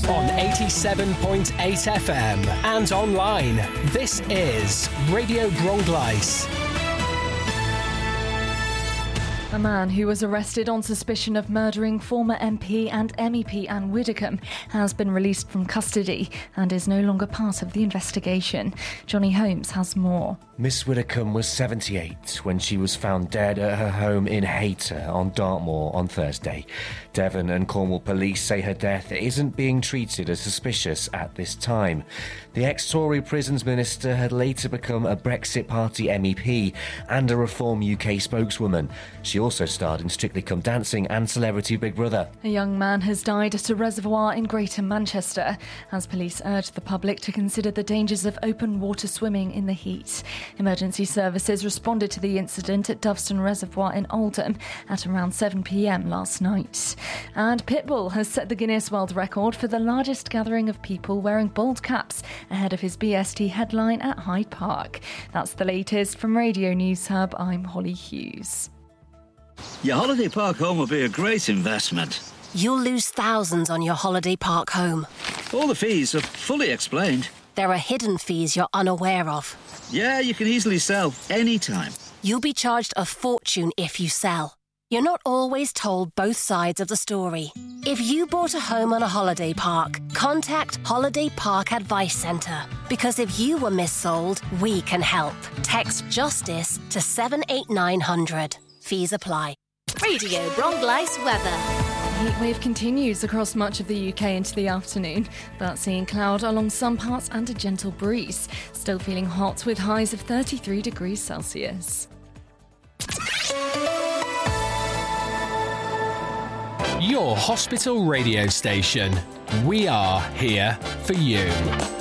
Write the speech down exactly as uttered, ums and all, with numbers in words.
on eighty-seven point eight F M and online. This is Radio Bronglais. A man who was arrested on suspicion of murdering former M P and M E P Anne Widdecombe has been released from custody and is no longer part of the investigation. Johnny Holmes has more. Miss Widdecombe was seventy-eight when she was found dead at her home in Hayter on Dartmoor on Thursday. Devon and Cornwall police say her death isn't being treated as suspicious at this time. The ex-Tory Prisons Minister had later become a Brexit Party M E P and a Reform U K spokeswoman. She also starred in Strictly Come Dancing and Celebrity Big Brother. A young man has died at a reservoir in Greater Manchester as police urged the public to consider the dangers of open water swimming in the heat. Emergency services responded to the incident at Doveston Reservoir in Oldham at around seven p m last night. And Pitbull has set the Guinness World Record for the largest gathering of people wearing bald caps ahead of his B S T headline at Hyde Park. That's the latest from Radio News Hub. I'm Holly Hughes. Your holiday park home will be a great investment. You'll lose thousands on your holiday park home. All the fees are fully explained. There are hidden fees you're unaware of. Yeah, you can easily sell anytime. You'll be charged a fortune if you sell. You're not always told both sides of the story. If you bought a home on a holiday park, contact Holiday Park Advice Centre. Because if you were missold, we can help. Text JUSTICE to seven eight nine hundred. Fees apply. Radio Bronglais weather. Heatwave continues across much of the U K into the afternoon, but seeing cloud along some parts and a gentle breeze. Still feeling hot with highs of thirty-three degrees Celsius. Your hospital radio station. We are here for you.